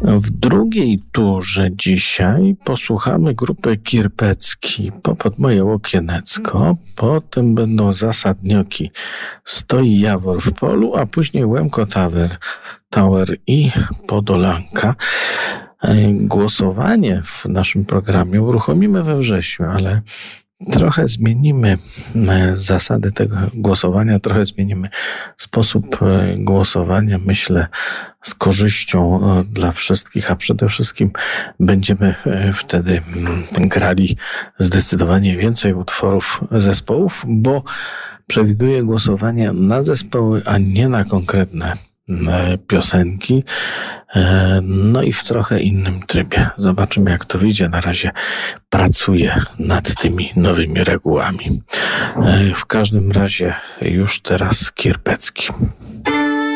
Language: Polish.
W drugiej turze dzisiaj posłuchamy grupy Kierpecki, Pod moje łokienecko, potem będą Zasadnioki, Stoi Jawor w polu, a później Łemko Tower i Podolanka. Głosowanie w naszym programie uruchomimy we wrześniu, ale trochę zmienimy zasady tego głosowania, trochę zmienimy sposób głosowania, myślę, z korzyścią dla wszystkich, a przede wszystkim będziemy wtedy grali zdecydowanie więcej utworów zespołów, bo przewiduję głosowanie na zespoły, a nie na konkretne piosenki, no i w trochę innym trybie. Zobaczymy, jak to wyjdzie. Na razie pracuję nad tymi nowymi regułami. W każdym razie już teraz Kierpecki.